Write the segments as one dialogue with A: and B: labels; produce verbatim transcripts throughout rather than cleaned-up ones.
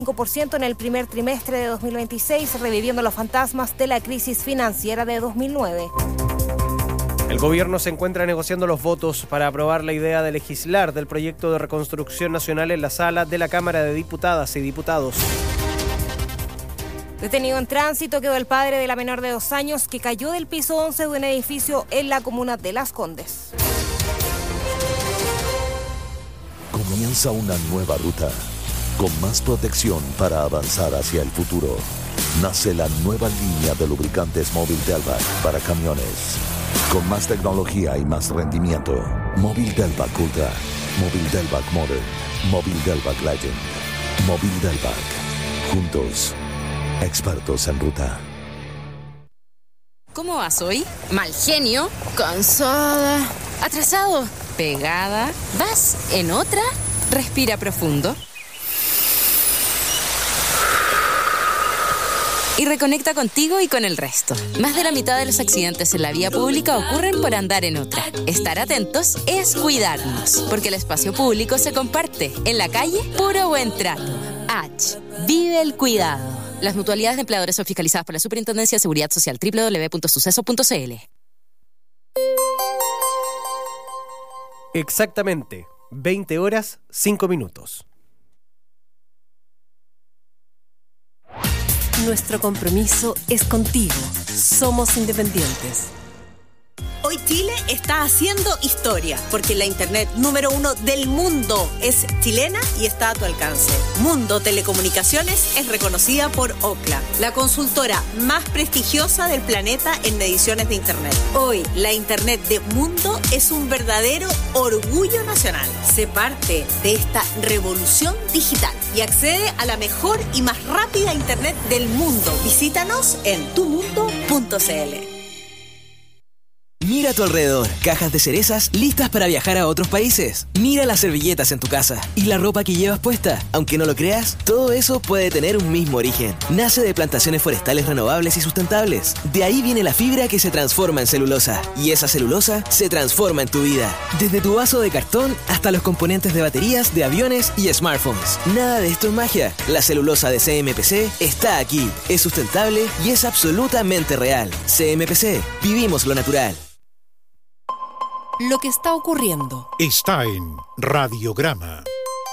A: cinco por ciento en el primer trimestre de dos mil veintiséis, reviviendo los fantasmas de la crisis financiera de dos mil nueve.
B: El gobierno se encuentra negociando los votos para aprobar la idea de legislar del proyecto de reconstrucción nacional en la sala de la Cámara de Diputadas y Diputados.
A: Detenido en tránsito quedó el padre de la menor de dos años que cayó del piso once de un edificio en la comuna de Las Condes.
C: Comienza una nueva ruta, con más protección para avanzar hacia el futuro. Nace la nueva línea de lubricantes Móvil Delvac para camiones. Con más tecnología y más rendimiento. Móvil Delvac Ultra, Móvil Delvac Modern, Móvil Delvac Legend, Móvil Delvac. Juntos, expertos en ruta.
D: ¿Cómo vas hoy? Mal genio, cansada, atrasado, pegada. ¿Vas en otra? Respira profundo. Y reconecta contigo y con el resto. Más de la mitad de los accidentes en la vía pública ocurren por andar en otra. Estar atentos es cuidarnos, porque el espacio público se comparte. En la calle, puro buen trato. H. Vive el cuidado. Las mutualidades de empleadores son fiscalizadas por la Superintendencia de Seguridad Social. doble u doble u doble u punto suceso punto c l.
B: Exactamente, veinte horas, cinco minutos.
E: Nuestro compromiso es contigo. Somos independientes.
F: Hoy Chile está haciendo historia, porque la internet número uno del mundo es chilena y está a tu alcance. Mundo Telecomunicaciones es reconocida por Ookla, la consultora más prestigiosa del planeta en mediciones de internet. Hoy, la internet de Mundo es un verdadero orgullo nacional. Sé parte de esta revolución digital y accede a la mejor y más rápida internet del mundo. Visítanos en tu mundo punto c l.
G: Mira a tu alrededor, cajas de cerezas listas para viajar a otros países. Mira las servilletas en tu casa y la ropa que llevas puesta. Aunque no lo creas, todo eso puede tener un mismo origen. Nace de plantaciones forestales renovables y sustentables. De ahí viene la fibra que se transforma en celulosa. Y esa celulosa se transforma en tu vida. Desde tu vaso de cartón hasta los componentes de baterías de aviones y smartphones. Nada de esto es magia. La celulosa de C M P C está aquí. Es sustentable y es absolutamente real. C M P C. Vivimos lo natural.
E: Lo que está ocurriendo
H: está en Radiograma.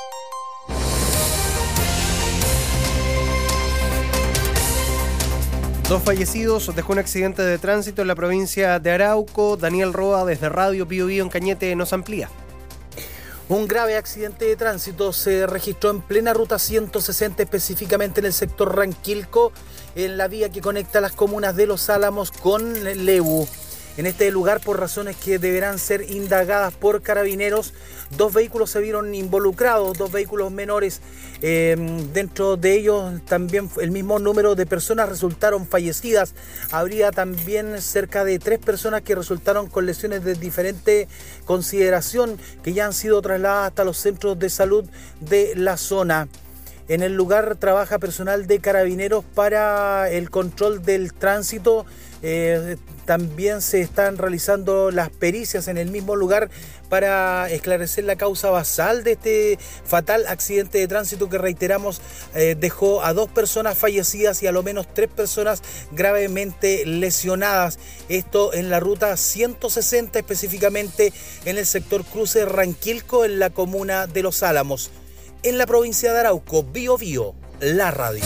B: Dos fallecidos dejó un accidente de tránsito en la provincia de Arauco. Daniel Roa, desde Radio Bío Bío en Cañete, nos amplía.
I: Un grave accidente de tránsito se registró en plena ruta ciento sesenta, específicamente en el sector Ranquilco, en la vía que conecta las comunas de Los Álamos con Lebu. En este lugar, por razones que deberán ser indagadas por carabineros, dos vehículos se vieron involucrados, dos vehículos menores. Eh, dentro de ellos también el mismo número de personas resultaron fallecidas. Habría también cerca de tres personas que resultaron con lesiones de diferente consideración, que ya han sido trasladadas hasta los centros de salud de la zona. En el lugar trabaja personal de carabineros para el control del tránsito. Eh, también se están realizando las pericias en el mismo lugar para esclarecer la causa basal de este fatal accidente de tránsito que, reiteramos, eh, dejó a dos personas fallecidas y a lo menos tres personas gravemente lesionadas. Esto en la ruta ciento sesenta, específicamente en el sector Cruce Ranquilco, en la comuna de Los Álamos. En la provincia de Arauco, Bío Bío, la radio.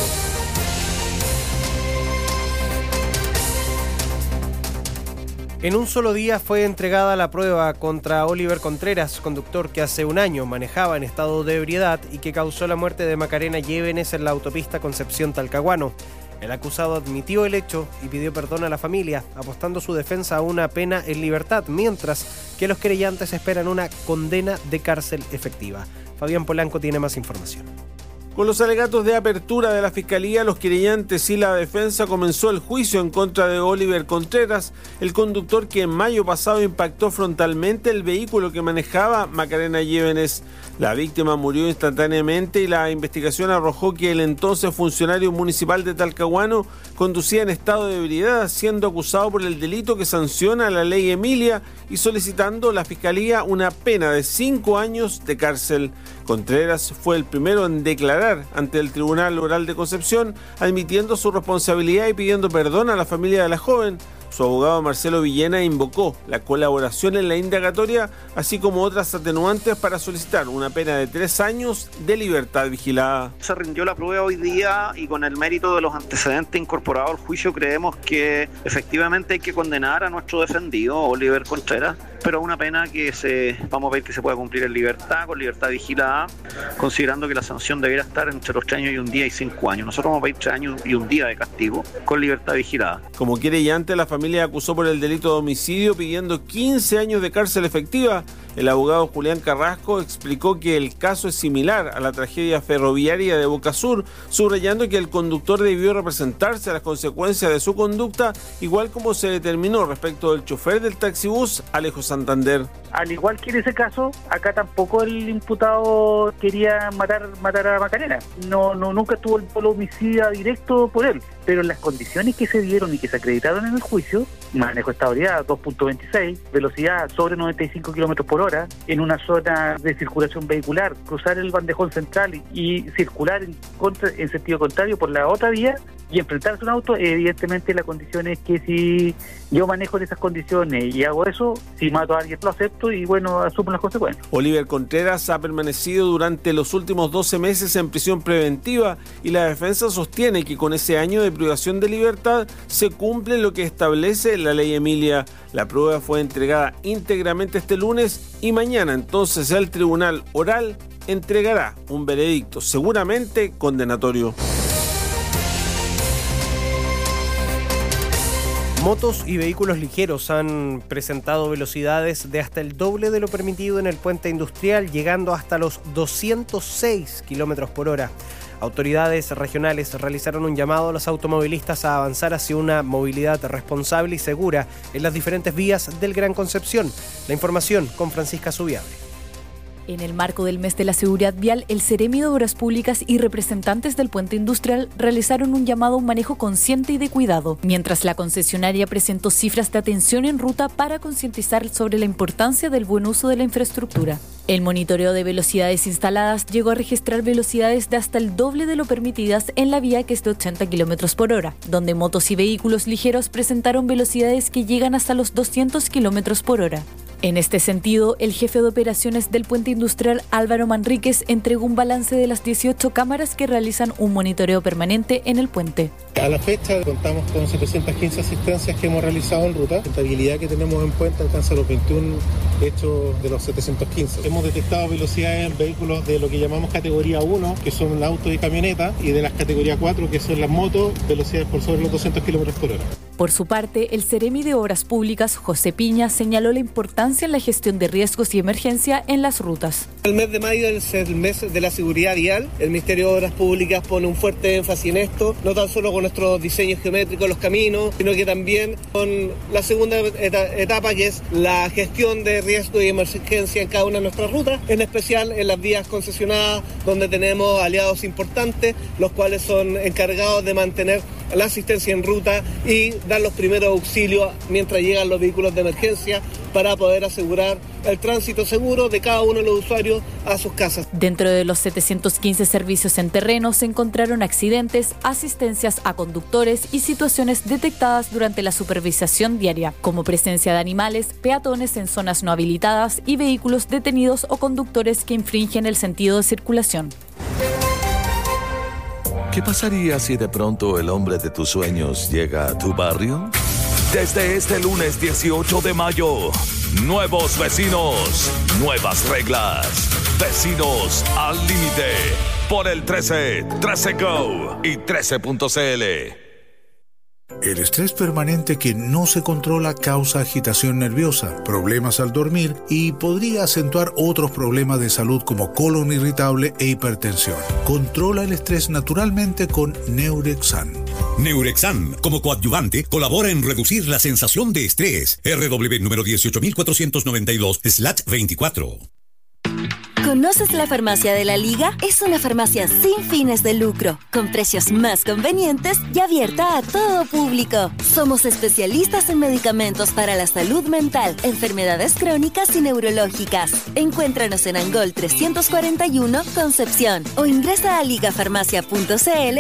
B: En un solo día fue entregada la prueba contra Oliver Contreras, conductor que hace un año manejaba en estado de ebriedad y que causó la muerte de Macarena Llévenes en la autopista Concepción-Talcahuano. El acusado admitió el hecho y pidió perdón a la familia, apostando su defensa a una pena en libertad, mientras que los querellantes esperan una condena de cárcel efectiva. Fabián Polanco tiene más información.
J: Con los alegatos de apertura de la Fiscalía, los querellantes y la defensa comenzó el juicio en contra de Oliver Contreras, el conductor que en mayo pasado impactó frontalmente el vehículo que manejaba Macarena Llévenes. La víctima murió instantáneamente y la investigación arrojó que el entonces funcionario municipal de Talcahuano conducía en estado de ebriedad, siendo acusado por el delito que sanciona la ley Emilia y solicitando la Fiscalía una pena de cinco años de cárcel. Contreras fue el primero en declarar declarar ante el Tribunal Oral de Concepción, admitiendo su responsabilidad y pidiendo perdón a la familia de la joven. Su abogado Marcelo Villena invocó la colaboración en la indagatoria, así como otras atenuantes para solicitar una pena de tres años de libertad vigilada.
K: Se rindió la prueba hoy día y con el mérito de los antecedentes incorporados al juicio creemos que efectivamente hay que condenar a nuestro defendido, Oliver Contreras, pero una pena que se, vamos a ver que se pueda cumplir en libertad, con libertad vigilada, considerando que la sanción debería estar entre los tres años y un día y cinco años. Nosotros vamos a pedir tres años y un día de castigo con libertad vigilada.
J: Como querellante, la familia acusó por el delito de homicidio pidiendo quince años de cárcel efectiva. El abogado Julián Carrasco explicó que el caso es similar a la tragedia ferroviaria de Boca Sur, subrayando que el conductor debió representarse a las consecuencias de su conducta, igual como se determinó respecto del chofer del taxibús Alejo Santander.
L: Al igual que en ese caso, acá tampoco el imputado quería matar matar a Macarena. No, no nunca tuvo el polo homicida directo por él. Pero las condiciones que se dieron y que se acreditaron en el juicio, manejo de estabilidad dos punto veintiséis, velocidad sobre noventa y cinco kilómetros por hora, en una zona de circulación vehicular, cruzar el bandejón central y, y circular en, contra, en sentido contrario por la otra vía y enfrentarse a un auto, evidentemente la condición es que si yo manejo en esas condiciones y hago eso, si mato a alguien lo acepto y bueno, asumo las consecuencias.
J: Oliver Contreras ha permanecido durante los últimos doce meses en prisión preventiva y la defensa sostiene que con ese año de privación de libertad se cumple lo que establece la ley Emilia. La prueba fue entregada íntegramente este lunes y mañana entonces el Tribunal Oral entregará un veredicto seguramente condenatorio.
B: Motos y vehículos ligeros han presentado velocidades de hasta el doble de lo permitido en el puente industrial, llegando hasta los doscientos seis kilómetros por hora. Autoridades regionales realizaron un llamado a los automovilistas a avanzar hacia una movilidad responsable y segura en las diferentes vías del Gran Concepción. La información con Francisca Subiable.
M: En el marco del mes de la seguridad vial, el Ceremi de Obras Públicas y representantes del puente industrial realizaron un llamado a un manejo consciente y de cuidado, mientras la concesionaria presentó cifras de atención en ruta para concientizar sobre la importancia del buen uso de la infraestructura. El monitoreo de velocidades instaladas llegó a registrar velocidades de hasta el doble de lo permitidas en la vía, que es de ochenta kilómetros por hora, donde motos y vehículos ligeros presentaron velocidades que llegan hasta los doscientos kilómetros por hora. En este sentido, el jefe de operaciones del puente industrial, Álvaro Manríquez, entregó un balance de las dieciocho cámaras que realizan un monitoreo permanente en el puente.
N: A la fecha contamos con setecientas quince asistencias que hemos realizado en ruta. La rentabilidad que tenemos en puente alcanza los veintiún hechos de los setecientos quince. Hemos detectado velocidades en vehículos de lo que llamamos categoría uno, que son autos y camionetas, y de las categoría cuatro, que son las motos, velocidades por sobre los doscientos kilómetros por hora.
M: Por su parte, el Ceremi de Obras Públicas, José Piña, señaló la importancia en la gestión de riesgos y emergencia en las rutas.
O: El mes de mayo es el mes de la seguridad vial. El Ministerio de Obras Públicas pone un fuerte énfasis en esto, no tan solo con nuestros diseños geométricos, los caminos, sino que también con la segunda etapa, que es la gestión de riesgo y emergencia en cada una de nuestras rutas, en especial en las vías concesionadas, donde tenemos aliados importantes, los cuales son encargados de mantener la asistencia en ruta y dar los primeros auxilios mientras llegan los vehículos de emergencia para poder asegurar el tránsito seguro de cada uno de los usuarios a sus casas.
M: Dentro de los setecientos quince servicios en terreno se encontraron accidentes, asistencias a conductores y situaciones detectadas durante la supervisación diaria, como presencia de animales, peatones en zonas no habilitadas y vehículos detenidos o conductores que infringen el sentido de circulación.
C: ¿Qué pasaría si de pronto el hombre de tus sueños llega a tu barrio? Desde este lunes dieciocho de mayo, nuevos vecinos, nuevas reglas. Vecinos al límite por el trece, trece Go y trece punto c l.
H: El estrés permanente que no se controla causa agitación nerviosa, problemas al dormir y podría acentuar otros problemas de salud como colon irritable e hipertensión. Controla el estrés naturalmente con Neurexan.
P: Neurexan, como coadyuvante, colabora en reducir la sensación de estrés. R W número dieciocho mil cuatrocientos noventa y dos veinticuatro.
Q: ¿Conoces la farmacia de la Liga? Es una farmacia sin fines de lucro, con precios más convenientes y abierta a todo público. Somos especialistas en medicamentos para la salud mental, enfermedades crónicas y neurológicas. Encuéntranos en Angol trescientos cuarenta y uno, Concepción, o ingresa a ligafarmacia punto c l